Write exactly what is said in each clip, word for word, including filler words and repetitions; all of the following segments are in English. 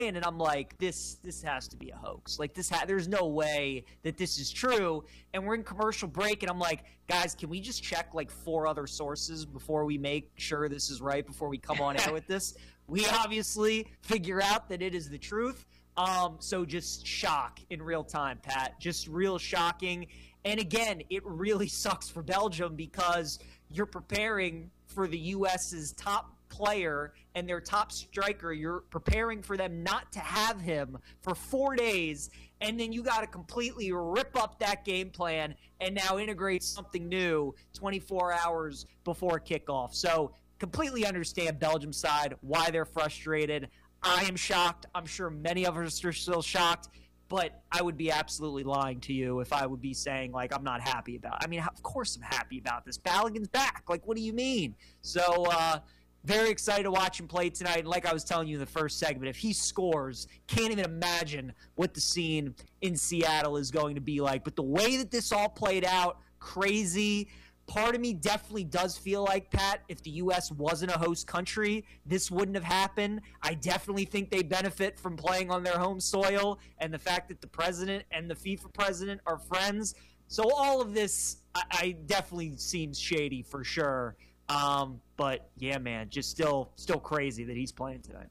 and I'm like, this this has to be a hoax. Like, this ha- there's no way that this is true. And we're in commercial break, and I'm like, guys, can we just check like four other sources before we make sure this is right, before we come on air with this? We obviously figure out that it is the truth. Um, so just shock in real time, Pat. Just real shocking. And again, it really sucks for Belgium because you're preparing for the U S's top player and their top striker. You're preparing for them not to have him for four days, and then you got to completely rip up that game plan and now integrate something new twenty-four hours before kickoff. So completely understand Belgium's side, why they're frustrated. I am shocked. I'm sure many of us are still shocked, but I would be absolutely lying to you if I would be saying, like, I'm not happy about it. I mean, of course I'm happy about this. Balogun's back. Like, what do you mean? So, uh, very excited to watch him play tonight. And like I was telling you in the first segment, if he scores, can't even imagine what the scene in Seattle is going to be like. But the way that this all played out, crazy. Part of me definitely does feel like, Pat, if the U S wasn't a host country, this wouldn't have happened. I definitely think they benefit from playing on their home soil, and the fact that the president and the FIFA president are friends. So all of this, I, I definitely seems shady for sure. Um, but yeah, man, just still, still crazy that he's playing tonight.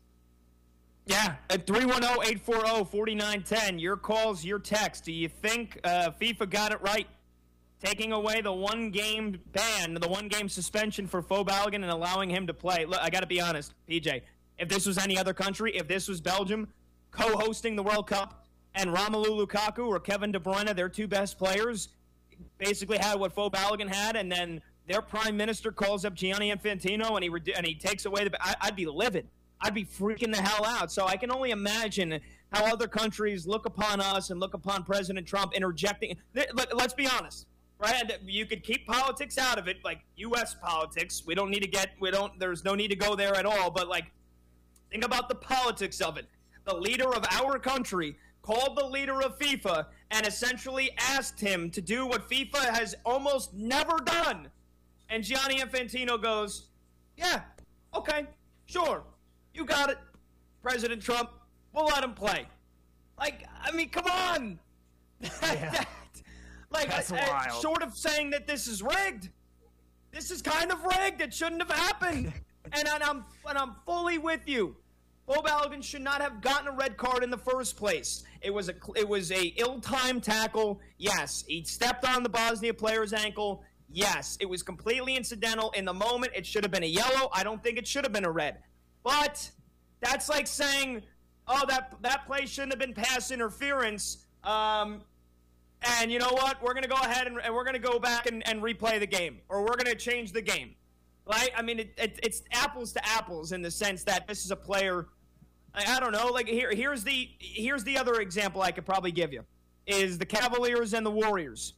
Yeah, at three one zero, eight four zero, four nine one zero, your calls, your texts. Do you think uh, FIFA got it right, taking away the one-game ban, the one-game suspension for Fo Balogun and allowing him to play? Look, I got to be honest, P J. If this was any other country, if this was Belgium co-hosting the World Cup and Romelu Lukaku or Kevin De Bruyne, their two best players, basically had what Fo Balogun had, and then their prime minister calls up Gianni Infantino and he and he takes away the. I, I'd be livid. I'd be freaking the hell out. So I can only imagine how other countries look upon us and look upon President Trump interjecting. Let's be honest, right? You could keep politics out of it, like U S politics. We don't need to get. We don't. There's no need to go there at all. But like, think about the politics of it. The leader of our country called the leader of FIFA and essentially asked him to do what FIFA has almost never done. And Gianni Infantino goes, yeah, okay, sure, you got it, President Trump, we'll let him play. Like, I mean, come on. Yeah. that, like, That's uh, wild. Short of saying that this is rigged, this is kind of rigged. It shouldn't have happened. and, and, I'm, and I'm fully with you. Fo Balogun should not have gotten a red card in the first place. It was a, it was a ill-timed tackle. Yes, he stepped on the Bosnia player's ankle. Yes, it was completely incidental. In the moment, it should have been a yellow. I don't think it should have been a red. But that's like saying, oh, that that play shouldn't have been pass interference. Um, and you know what? We're going to go ahead and, and we're going to go back and, and replay the game. Or we're going to change the game. Right? I mean, it, it, it's apples to apples in the sense that this is a player. I, I don't know. Like here, here's the here's the other example I could probably give you. Is the Cavaliers and the Warriors.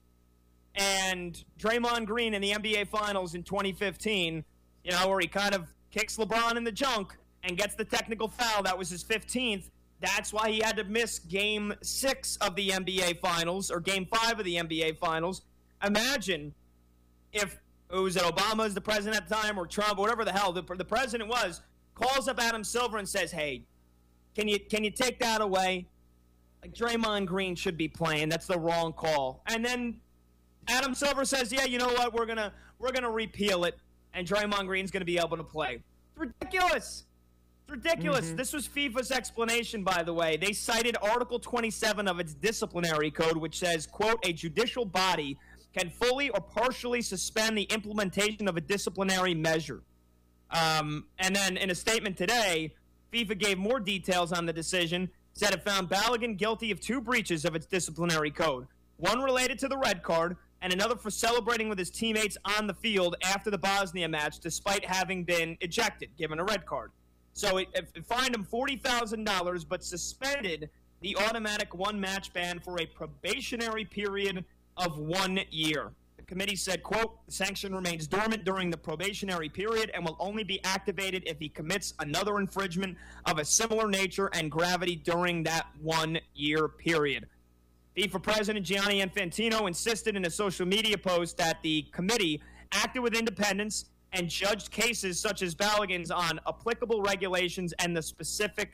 And Draymond Green in the N B A Finals in twenty fifteen, you know, where he kind of kicks LeBron in the junk and gets the technical foul. That was his fifteenth. That's why he had to miss game six of the N B A Finals, or game five of the N B A Finals. Imagine if it was Obama as the president at the time, or Trump, or whatever the hell the, the president was, calls up Adam Silver and says, hey, can you can you take that away? Like, Draymond Green should be playing. That's the wrong call. And then Adam Silver says, yeah, you know what, we're gonna we're gonna repeal it, and Draymond Green's gonna be able to play. It's ridiculous. It's ridiculous. Mm-hmm. This was FIFA's explanation, by the way. They cited Article twenty-seven of its disciplinary code, which says, quote, a judicial body can fully or partially suspend the implementation of a disciplinary measure. Um, and then in a statement today, FIFA gave more details on the decision, said it found Balogun guilty of two breaches of its disciplinary code, one related to the red card, and another for celebrating with his teammates on the field after the Bosnia match, despite having been ejected, given a red card. So it, it fined him forty thousand dollars, but suspended the automatic one-match ban for a probationary period of one year. The committee said, quote, the sanction remains dormant during the probationary period and will only be activated if he commits another infringement of a similar nature and gravity during that one-year period. FIFA President Gianni Infantino insisted in a social media post that the committee acted with independence and judged cases such as Balogun's on applicable regulations and the specific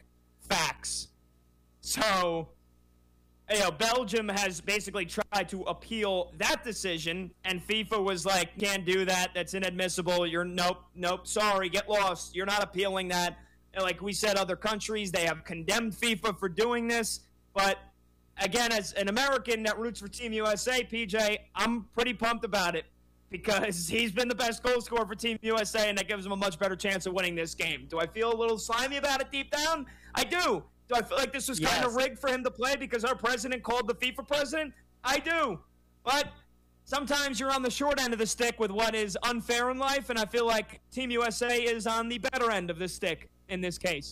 facts. So, you know, Belgium has basically tried to appeal that decision, and FIFA was like, can't do that. That's inadmissible. You're nope, nope, sorry, get lost. You're not appealing that. And like we said, other countries, they have condemned FIFA for doing this. But again, as an American that roots for Team U S A, P J, I'm pretty pumped about it because he's been the best goal scorer for Team U S A, and that gives him a much better chance of winning this game. Do I feel a little slimy about it deep down? I do. Do I feel like this was kind Yes. of rigged for him to play because our president called the FIFA president? I do. But sometimes you're on the short end of the stick with what is unfair in life, and I feel like Team U S A is on the better end of the stick in this case.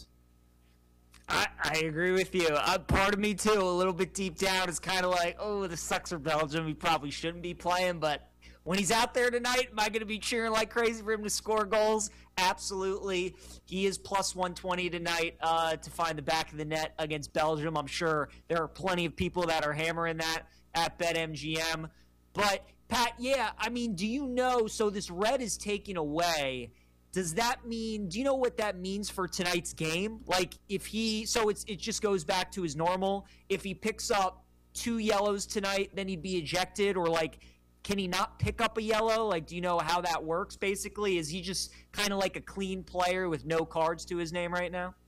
I, I agree with you. Uh, part of me, too, a little bit deep down, is kind of like, oh, this sucks for Belgium. He probably shouldn't be playing, but when he's out there tonight, am I going to be cheering like crazy for him to score goals? Absolutely. He is plus one twenty tonight uh, to find the back of the net against Belgium. I'm sure there are plenty of people that are hammering that at BetMGM. But, Pat, yeah, I mean, do you know, so this red is taken away. Does that mean, do you know what that means for tonight's game? Like, if he, so it's it just goes back to his normal. If he picks up two yellows tonight, then he'd be ejected, or like, can he not pick up a yellow? Like, do you know how that works, basically? Is he just kind of like a clean player with no cards to his name right now?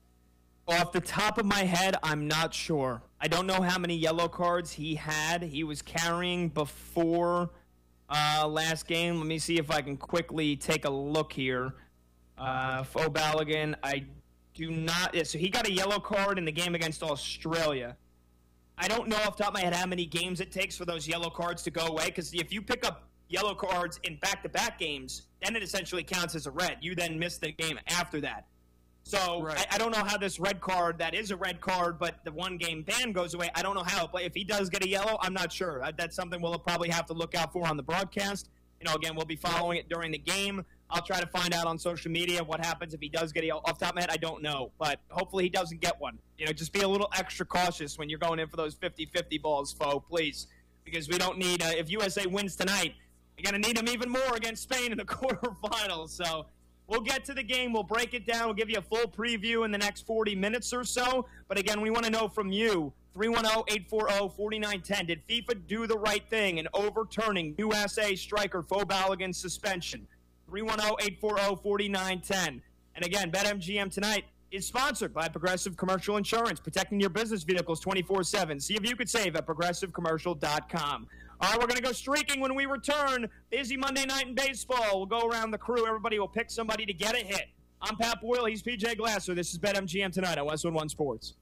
Off the top of my head, I'm not sure. I don't know how many yellow cards he had. He was carrying before uh, last game. Let me see if I can quickly take a look here. Uh, Fo Balogun, I do not... Yeah, so he got a yellow card in the game against Australia. I don't know off the top of my head how many games it takes for those yellow cards to go away, because if you pick up yellow cards in back-to-back games, then it essentially counts as a red. You then miss the game after that. So Right. I, I don't know how this red card, that is a red card, but the one-game ban goes away. I don't know how. But if he does get a yellow, I'm not sure. That's something we'll probably have to look out for on the broadcast. You know, again, we'll be following it during the game. I'll try to find out on social media what happens if he does get a yellow. Off the top of my head, I don't know. But hopefully he doesn't get one. You know, just be a little extra cautious when you're going in for those fifty-fifty balls, Fo, please. Because we don't need, uh, if U S A wins tonight, you're going to need them even more against Spain in the quarterfinals. So we'll get to the game. We'll break it down. We'll give you a full preview in the next forty minutes or so. But again, we want to know from you, three one zero, eight four zero, four nine one zero. Did FIFA do the right thing in overturning U S A striker Fo Balogun's suspension? three one zero, eight four zero, four nine one zero. And again, BetMGM tonight is sponsored by Progressive Commercial Insurance, protecting your business vehicles twenty-four seven. See if you could save at progressive commercial dot com. All right, we're going to go streaking when we return. Busy Monday night in baseball. We'll go around the crew. Everybody will pick somebody to get a hit. I'm Pat Boyle. He's P J Glasser. This is BetMGM tonight on Westwood One Sports.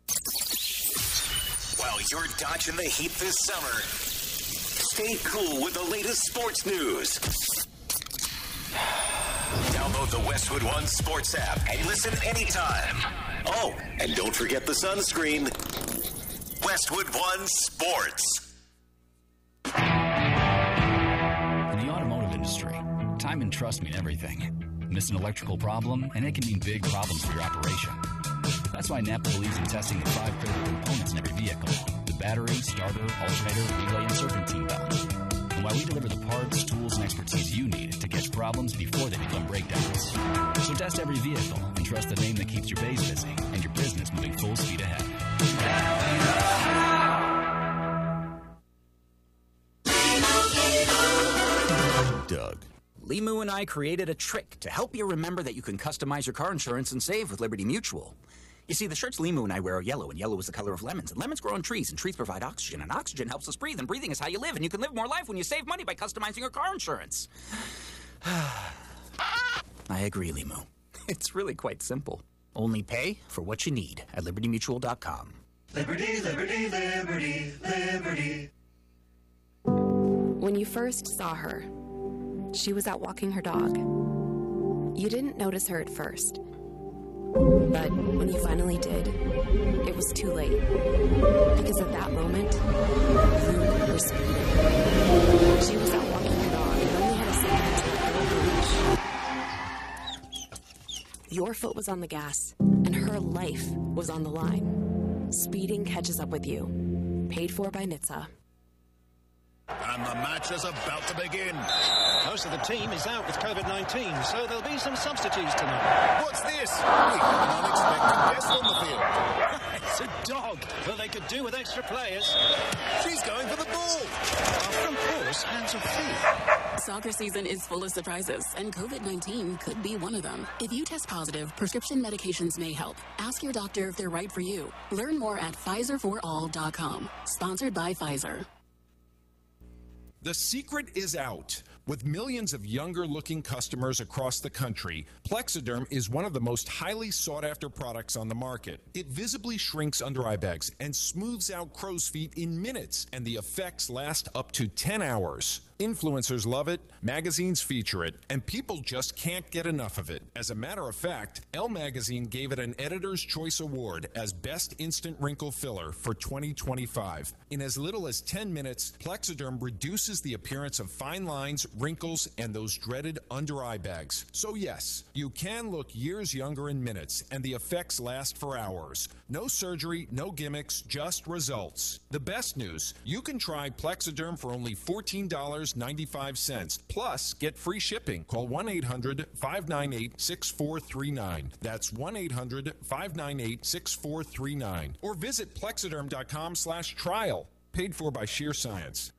While you're dodging the heat this summer, stay cool with the latest sports news. Download the Westwood One Sports app and listen anytime. Oh, and don't forget the sunscreen. Westwood One Sports. In the automotive industry, time and trust mean everything. Miss an electrical problem, and it can mean big problems for your operation. That's why Napa believes in testing the five critical components in every vehicle: the battery, starter, alternator, relay, and serpentine belt. And why we deliver the parts, tools, and expertise you need to catch problems before they become breakdowns. So test every vehicle and trust the name that keeps your bays busy and your business moving full speed ahead. Doug. Limu and I created a trick to help you remember that you can customize your car insurance and save with Liberty Mutual. You see, the shirts Limu and I wear are yellow, and yellow is the color of lemons. And lemons grow on trees, and trees provide oxygen, and oxygen helps us breathe, and breathing is how you live, and you can live more life when you save money by customizing your car insurance. I agree, Limu. It's really quite simple. Only pay for what you need at liberty mutual dot com. Liberty, liberty, liberty, liberty. When you first saw her, she was out walking her dog. You didn't notice her at first. But when you finally did, it was too late. Because at that moment, you were speeding. She was out walking her dog and only had a second to get over the leash. Your foot was on the gas, and her life was on the line. Speeding catches up with you. Paid for by N H T S A. And the match is about to begin. Most of the team is out with COVID nineteen, so there'll be some substitutes tonight. What's this? We have an unexpected guest on the field. It's a dog. Well, they could do with extra players. She's going for the ball. Our front force hands are free. Soccer season is full of surprises, and COVID nineteen could be one of them. If you test positive, prescription medications may help. Ask your doctor if they're right for you. Learn more at Pfizer for all dot com. Sponsored by Pfizer. The secret is out. With millions of younger-looking customers across the country, Plexiderm is one of the most highly sought-after products on the market. It visibly shrinks under-eye bags and smooths out crow's feet in minutes, and the effects last up to ten hours. Influencers love it, magazines feature it, and people just can't get enough of it. As a matter of fact, Elle Magazine gave it an Editor's Choice Award as Best Instant Wrinkle Filler for twenty twenty-five. In as little as ten minutes, Plexiderm reduces the appearance of fine lines, wrinkles, and those dreaded under-eye bags. So yes, you can look years younger in minutes, and the effects last for hours. No surgery, no gimmicks, just results. The best news, you can try Plexiderm for only fourteen dollars and ninety-five cents. Plus, get free shipping. Call one eight hundred, five nine eight, six four three nine. That's one eight hundred, five nine eight, six four three nine. Or visit plexiderm dot com slash trial. Paid for by Sheer Science.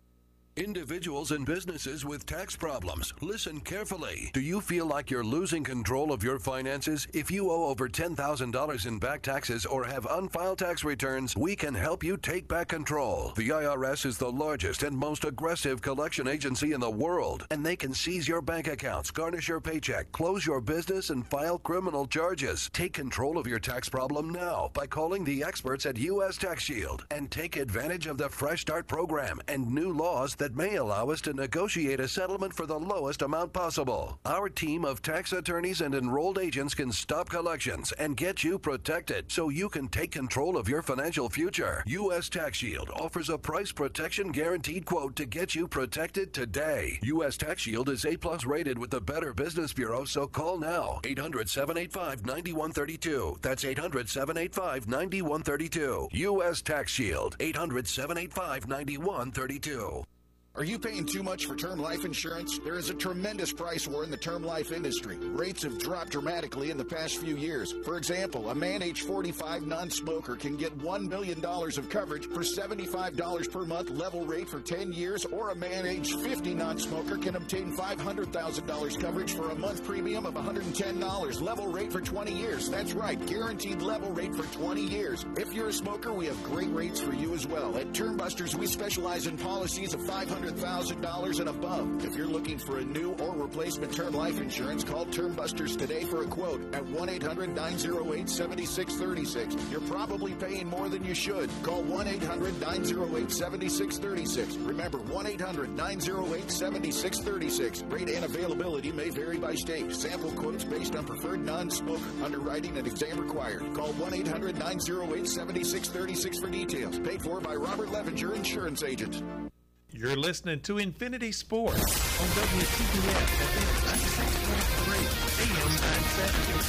Individuals and businesses with tax problems, listen carefully. Do you feel like you're losing control of your finances? If you owe over ten thousand dollars in back taxes or have unfiled tax returns, we can help you take back control. The I R S is the largest and most aggressive collection agency in the world, and they can seize your bank accounts, garnish your paycheck, close your business, and file criminal charges. Take control of your tax problem now by calling the experts at U S Tax Shield and take advantage of the Fresh Start program and new laws that may allow us to negotiate a settlement for the lowest amount possible. Our team of tax attorneys and enrolled agents can stop collections and get you protected so you can take control of your financial future. U S Tax Shield offers a price protection guaranteed quote to get you protected today. U S Tax Shield is A plus rated with the Better Business Bureau, so call now. eight hundred, seven eight five, nine one three two. That's eight hundred, seven eight five, nine one three two. U S Tax Shield. eight hundred, seven eight five, nine one three two. Are you paying too much for term life insurance? There is a tremendous price war in the term life industry. Rates have dropped dramatically in the past few years. For example, a man age forty-five non-smoker can get one million dollars of coverage for seventy-five dollars per month level rate for ten years, or a man age fifty non-smoker can obtain five hundred thousand dollars coverage for a month premium of one hundred ten dollars level rate for twenty years. That's right, guaranteed level rate for twenty years. If you're a smoker, we have great rates for you as well. At Term Busters, we specialize in policies of five hundred thousand dollars and above. If you're looking for a new or replacement term life insurance, call Term Busters today for a quote at one eight hundred, nine oh eight, seven six three six. You're probably paying more than you should. Call one eight hundred, nine oh eight, seven six three six. Remember, one eight hundred, nine oh eight, seven six three six. Rate and availability may vary by state. Sample quotes based on preferred non-smoker. Underwriting and exam required. Call one eight hundred, nine oh eight, seven six three six for details. Paid for by Robert Levinger, insurance agent. You're listening to Infinity Sports on W T B S ninety-six point three A M nine seventy.